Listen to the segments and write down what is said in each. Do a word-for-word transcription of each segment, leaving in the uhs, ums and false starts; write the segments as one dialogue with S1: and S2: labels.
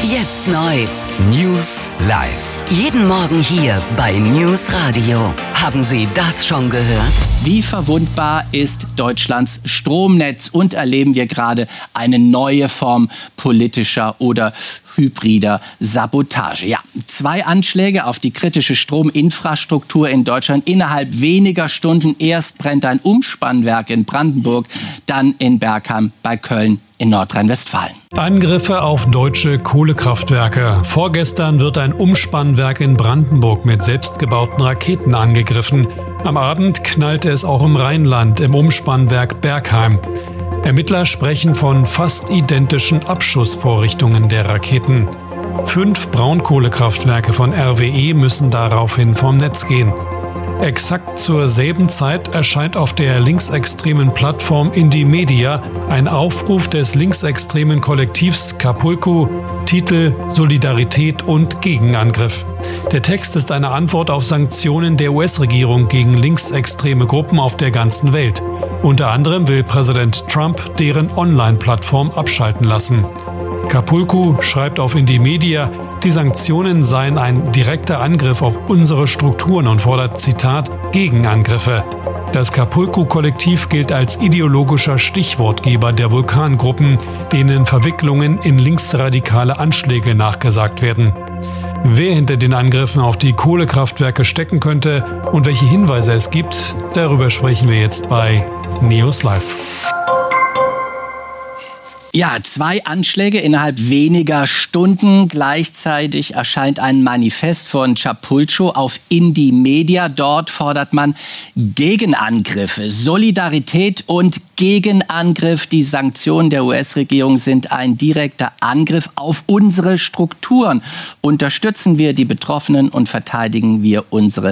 S1: Jetzt neu.
S2: News live.
S1: Jeden Morgen hier bei News Radio. Haben Sie das schon gehört?
S3: Wie verwundbar ist Deutschlands Stromnetz und erleben wir gerade eine neue Form politischer oder hybrider Sabotage? Ja, zwei Anschläge auf die kritische Strominfrastruktur in Deutschland innerhalb weniger Stunden. Erst brennt ein Umspannwerk in Brandenburg, dann in Bergheim bei Köln in Nordrhein-Westfalen.
S4: Angriffe auf deutsche Kohlekraftwerke. Vorgestern wird ein Umspannwerk in Brandenburg mit selbstgebauten Raketen angegriffen. Am Abend knallte es auch im Rheinland im Umspannwerk Bergheim. Ermittler sprechen von fast identischen Abschussvorrichtungen der Raketen. Fünf Braunkohlekraftwerke von R W E müssen daraufhin vom Netz gehen. Exakt zur selben Zeit erscheint auf der linksextremen Plattform Indymedia ein Aufruf des linksextremen Kollektivs Capulco, Titel Solidarität und Gegenangriff. Der Text ist eine Antwort auf Sanktionen der U S-Regierung gegen linksextreme Gruppen auf der ganzen Welt. Unter anderem will Präsident Trump deren Online-Plattform abschalten lassen. Capulco schreibt auf Indymedia, die Sanktionen seien ein direkter Angriff auf unsere Strukturen und fordert, Zitat, Gegenangriffe. Das Capulco-Kollektiv gilt als ideologischer Stichwortgeber der Vulkangruppen, denen Verwicklungen in linksradikale Anschläge nachgesagt werden. Wer hinter den Angriffen auf die Kohlekraftwerke stecken könnte und welche Hinweise es gibt, darüber sprechen wir jetzt bei News Live.
S3: Ja, zwei Anschläge innerhalb weniger Stunden. Gleichzeitig erscheint ein Manifest von Capulco auf Indymedia. Dort fordert man Gegenangriffe, Solidarität und Gegenangriff. Die Sanktionen der U S-Regierung sind ein direkter Angriff auf unsere Strukturen. Unterstützen wir die Betroffenen und verteidigen wir unsere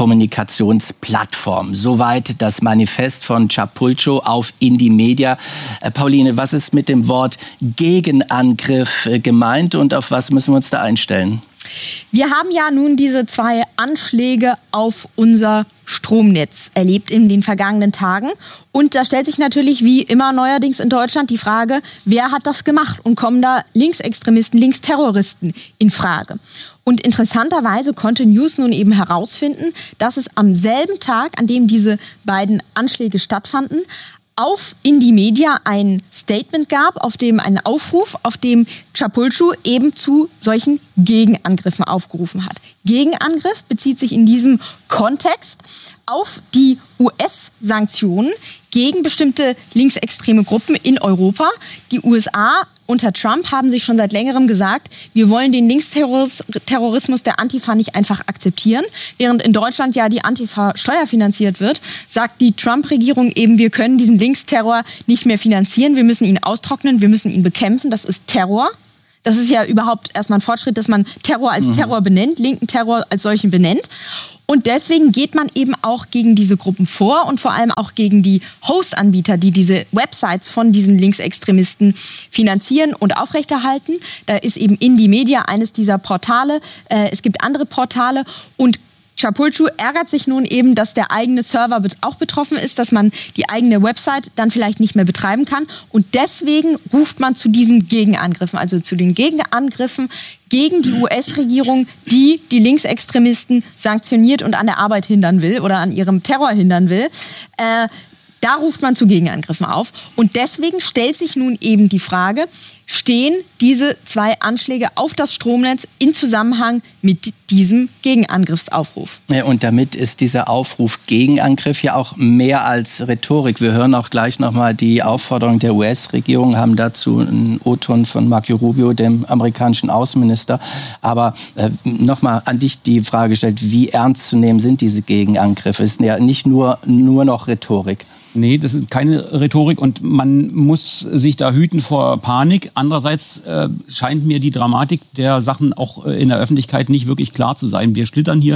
S3: Kommunikationsplattform. Soweit das Manifest von Capulco auf Indymedia. Äh, Pauline, was ist mit dem Wort Gegenangriff gemeint und auf was müssen wir uns da einstellen?
S5: Wir haben ja nun diese zwei Anschläge auf unser Stromnetz erlebt in den vergangenen Tagen. Und da stellt sich natürlich wie immer neuerdings in Deutschland die Frage, wer hat das gemacht? Und kommen da Linksextremisten, Linksterroristen in Frage? Und interessanterweise konnte News nun eben herausfinden, dass es am selben Tag, an dem diese beiden Anschläge stattfanden, auf Indymedia ein Statement gab, auf dem einen Aufruf, auf dem Capulco eben zu solchen Gegenangriffen aufgerufen hat. Gegenangriff bezieht sich in diesem Kontext auf die U S-Sanktionen gegen bestimmte linksextreme Gruppen in Europa. Die U S A unter Trump haben sich schon seit längerem gesagt, wir wollen den Linksterrorismus der Antifa nicht einfach akzeptieren. Während in Deutschland ja die Antifa steuerfinanziert wird, sagt die Trump-Regierung eben, wir können diesen Linksterror nicht mehr finanzieren, wir müssen ihn austrocknen, wir müssen ihn bekämpfen, das ist Terror. Das ist ja überhaupt erstmal ein Fortschritt, dass man Terror als Terror benennt, linken Terror als solchen benennt. Und deswegen geht man eben auch gegen diese Gruppen vor und vor allem auch gegen die Host-Anbieter, die diese Websites von diesen Linksextremisten finanzieren und aufrechterhalten. Da ist eben Indymedia eines dieser Portale. Es gibt andere Portale und Capulco ärgert sich nun eben, dass der eigene Server auch betroffen ist, dass man die eigene Website dann vielleicht nicht mehr betreiben kann. Und deswegen ruft man zu diesen Gegenangriffen, also zu den Gegenangriffen gegen die U S-Regierung, die die Linksextremisten sanktioniert und an der Arbeit hindern will oder an ihrem Terror hindern will. Äh, da ruft man zu Gegenangriffen auf. Und deswegen stellt sich nun eben die Frage, stehen diese zwei Anschläge auf das Stromnetz in Zusammenhang mit diesem Gegenangriffsaufruf?
S3: Ja, und damit ist dieser Aufruf Gegenangriff ja auch mehr als Rhetorik. Wir hören auch gleich nochmal die Aufforderung der U S-Regierung, haben dazu einen O-Ton von Marco Rubio, dem amerikanischen Außenminister. Aber äh, nochmal an dich die Frage gestellt, wie ernst zu nehmen sind diese Gegenangriffe? Es ist ja nicht nur, nur noch Rhetorik.
S6: Nee, das ist keine Rhetorik und man muss sich da hüten vor Panik. Andererseits äh, scheint mir die Dramatik der Sachen auch äh, in der Öffentlichkeit nicht wirklich klar zu sein. Wir schlittern hier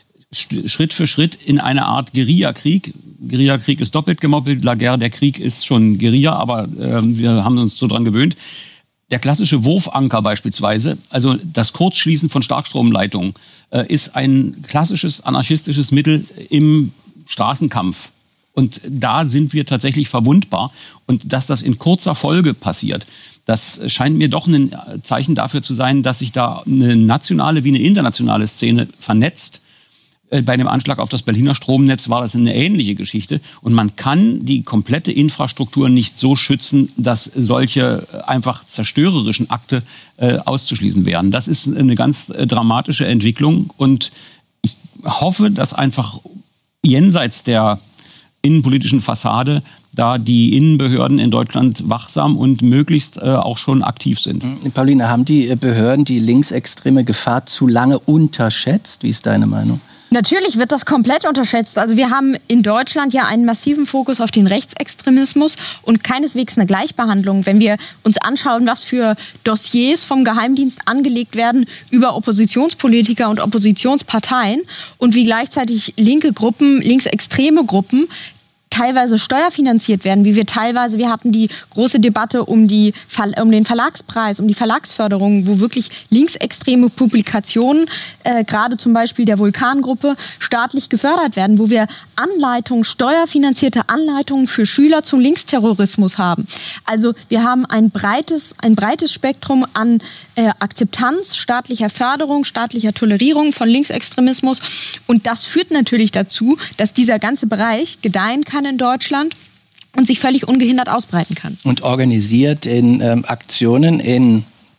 S6: st- Schritt für Schritt in eine Art Guerillakrieg. Guerillakrieg ist doppelt gemoppelt, La Guerre, der Krieg ist schon Guerilla, aber äh, wir haben uns so dran gewöhnt. Der klassische Wurfanker beispielsweise, also das Kurzschließen von Starkstromleitungen, äh, ist ein klassisches anarchistisches Mittel im Straßenkampf. Und da sind wir tatsächlich verwundbar. Und dass das in kurzer Folge passiert, Das scheint mir doch ein Zeichen dafür zu sein, dass sich da eine nationale wie eine internationale Szene vernetzt. Bei dem Anschlag auf das Berliner Stromnetz war das eine ähnliche Geschichte. Und man kann die komplette Infrastruktur nicht so schützen, dass solche einfach zerstörerischen Akte äh, auszuschließen wären. Das ist eine ganz äh, dramatische Entwicklung. Und ich hoffe, dass einfach jenseits der innenpolitischen Fassade da die Innenbehörden in Deutschland wachsam und möglichst äh, auch schon aktiv sind.
S3: Pauline, haben die Behörden die linksextreme Gefahr zu lange unterschätzt? Wie ist deine Meinung?
S5: Natürlich wird das komplett unterschätzt. Also wir haben in Deutschland ja einen massiven Fokus auf den Rechtsextremismus und keineswegs eine Gleichbehandlung. Wenn wir uns anschauen, was für Dossiers vom Geheimdienst angelegt werden über Oppositionspolitiker und Oppositionsparteien und wie gleichzeitig linke Gruppen, linksextreme Gruppen teilweise steuerfinanziert werden, wie wir teilweise, wir hatten die große Debatte um, die, um den Verlagspreis, um die Verlagsförderung, wo wirklich linksextreme Publikationen, äh, gerade zum Beispiel der Vulkan-Gruppe, staatlich gefördert werden, wo wir Anleitungen, steuerfinanzierte Anleitungen für Schüler zum Linksterrorismus haben. Also wir haben ein breites, ein breites Spektrum an äh, Akzeptanz, staatlicher Förderung, staatlicher Tolerierung von Linksextremismus und das führt natürlich dazu, dass dieser ganze Bereich gedeihen kann in Deutschland und sich völlig ungehindert ausbreiten kann.
S3: Und organisiert in ähm, Aktionen in,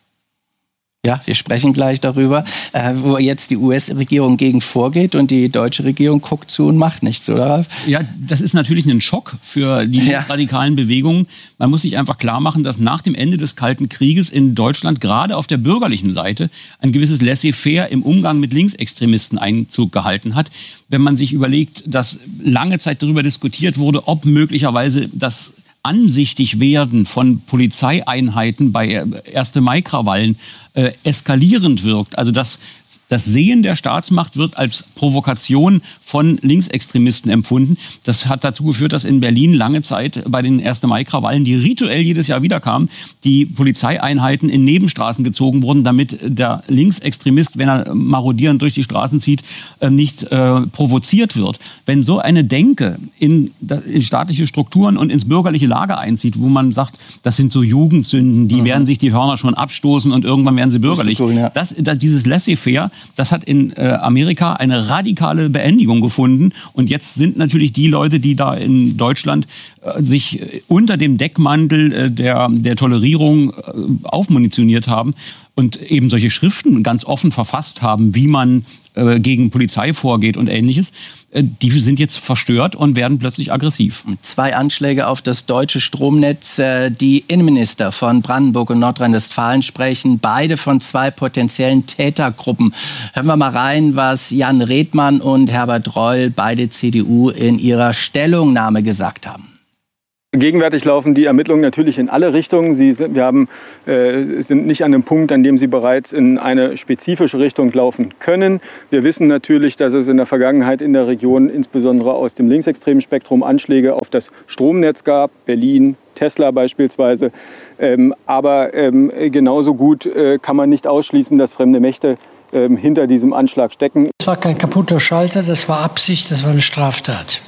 S3: ja, wir sprechen gleich darüber, äh, wo jetzt die U S-Regierung gegen vorgeht und die deutsche Regierung guckt zu und macht nichts, oder Ralf?
S6: Ja, das ist natürlich ein Schock für die
S3: Ja.
S6: radikalen Bewegungen. Man muss sich einfach klar machen, dass nach dem Ende des Kalten Krieges in Deutschland gerade auf der bürgerlichen Seite ein gewisses Laissez-faire im Umgang mit Linksextremisten Einzug gehalten hat. Wenn man sich überlegt, dass lange Zeit darüber diskutiert wurde, ob möglicherweise das ansichtig werden von Polizeieinheiten bei ersten Mai-Krawallen äh, eskalierend wirkt. Also das, das Sehen der Staatsmacht wird als Provokation von Linksextremisten empfunden. Das hat dazu geführt, dass in Berlin lange Zeit bei den ersten Mai-Krawallen, die rituell jedes Jahr wiederkamen, die Polizeieinheiten in Nebenstraßen gezogen wurden, damit der Linksextremist, wenn er marodierend durch die Straßen zieht, nicht äh, provoziert wird. Wenn so eine Denke in, in staatliche Strukturen und ins bürgerliche Lager einzieht, wo man sagt, das sind so Jugendsünden, die mhm. werden sich die Hörner schon abstoßen und irgendwann werden sie bürgerlich. Cool, ja. das, das, dieses Laissez-faire, das hat in äh, Amerika eine radikale Beendigung gefunden. Und jetzt sind natürlich die Leute, die da in Deutschland äh, sich unter dem Deckmantel äh, der, der Tolerierung äh, aufmunitioniert haben und eben solche Schriften ganz offen verfasst haben, wie man äh, gegen Polizei vorgeht und Ähnliches, äh, die sind jetzt verstört und werden plötzlich aggressiv.
S3: Zwei Anschläge auf das deutsche Stromnetz. Äh, die Innenminister von Brandenburg und Nordrhein-Westfalen sprechen beide von zwei potenziellen Tätergruppen. Hören wir mal rein, was Jan Redmann und Herbert Reul, beide C D U, in ihrer Stellungnahme gesagt haben.
S7: Gegenwärtig laufen die Ermittlungen natürlich in alle Richtungen. Sie sind, wir haben, äh, sind nicht an dem Punkt, an dem sie bereits in eine spezifische Richtung laufen können. Wir wissen natürlich, dass es in der Vergangenheit in der Region, insbesondere aus dem linksextremen Spektrum, Anschläge auf das Stromnetz gab. Berlin, Tesla beispielsweise. Ähm, aber ähm, genauso gut äh, kann man nicht ausschließen, dass fremde Mächte ähm, hinter diesem Anschlag stecken.
S8: Das war kein kaputter Schalter, das war Absicht, das war eine Straftat.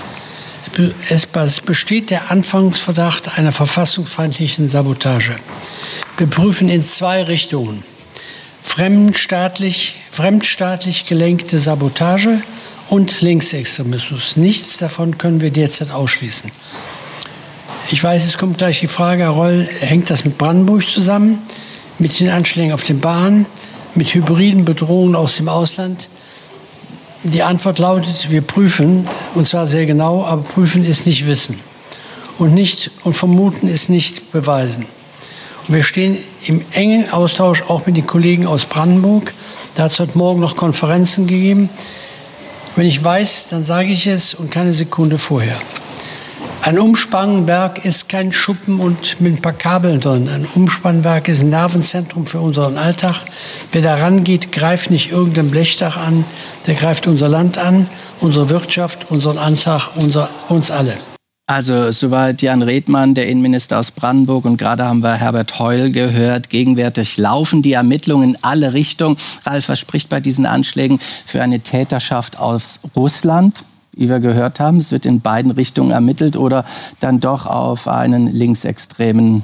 S8: Es besteht der Anfangsverdacht einer verfassungsfeindlichen Sabotage. Wir prüfen in zwei Richtungen. Fremdstaatlich, fremdstaatlich gelenkte Sabotage und Linksextremismus. Nichts davon können wir derzeit ausschließen. Ich weiß, es kommt gleich die Frage, Herr Reul, hängt das mit Brandenburg zusammen, mit den Anschlägen auf den Bahnen, mit hybriden Bedrohungen aus dem Ausland? Die Antwort lautet, wir prüfen, und zwar sehr genau, aber prüfen ist nicht wissen. Und, nicht, und vermuten ist nicht beweisen. Und wir stehen im engen Austausch auch mit den Kollegen aus Brandenburg. Da hat es heute Morgen noch Konferenzen gegeben. Wenn ich weiß, dann sage ich es und keine Sekunde vorher. Ein Umspannwerk ist kein Schuppen und mit ein paar Kabeln drin. Ein Umspannwerk ist ein Nervenzentrum für unseren Alltag. Wer da rangeht, greift nicht irgendein Blechdach an, der greift unser Land an, unsere Wirtschaft, unseren Alltag, unser, uns alle.
S3: Also soweit Jan Redmann, der Innenminister aus Brandenburg, und gerade haben wir Herbert Reul gehört. Gegenwärtig laufen die Ermittlungen in alle Richtungen. Ralf, was spricht bei diesen Anschlägen für eine Täterschaft aus Russland? Wie wir gehört haben, es wird in beiden Richtungen ermittelt oder dann doch auf einen linksextremen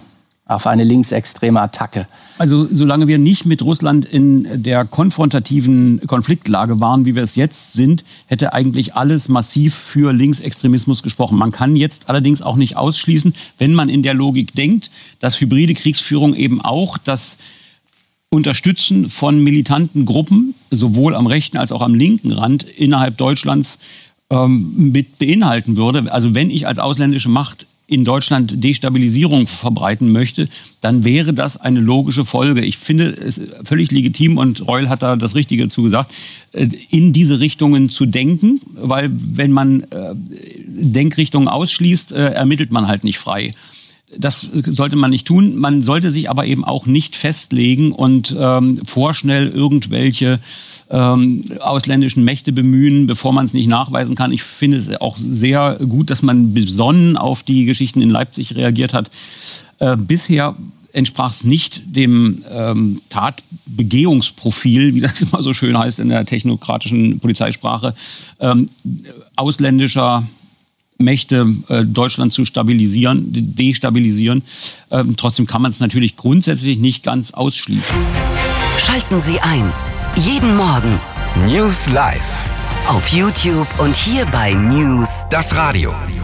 S3: auf eine linksextreme Attacke.
S6: Also solange wir nicht mit Russland in der konfrontativen Konfliktlage waren, wie wir es jetzt sind, hätte eigentlich alles massiv für Linksextremismus gesprochen. Man kann jetzt allerdings auch nicht ausschließen, wenn man in der Logik denkt, dass hybride Kriegsführung eben auch das Unterstützen von militanten Gruppen, sowohl am rechten als auch am linken Rand innerhalb Deutschlands ähm, mit beinhalten würde. Also wenn ich als ausländische Macht in Deutschland Destabilisierung verbreiten möchte, dann wäre das eine logische Folge. Ich finde es völlig legitim, und Reul hat da das Richtige zugesagt, in diese Richtungen zu denken, weil wenn man Denkrichtungen ausschließt, ermittelt man halt nicht frei. Das sollte man nicht tun. Man sollte sich aber eben auch nicht festlegen und ähm, vorschnell irgendwelche ähm, ausländischen Mächte bemühen, bevor man es nicht nachweisen kann. Ich finde es auch sehr gut, dass man besonnen auf die Geschichten in Leipzig reagiert hat. Äh, bisher entsprach es nicht dem ähm, Tatbegehungsprofil, wie das immer so schön heißt in der technokratischen Polizeisprache, ähm, ausländischer Mächte äh, Deutschland zu stabilisieren, destabilisieren. Ähm, trotzdem kann man es natürlich grundsätzlich nicht ganz ausschließen.
S1: Schalten Sie ein. Jeden Morgen.
S2: News Live.
S1: Auf YouTube und hier bei News.
S2: Das Radio.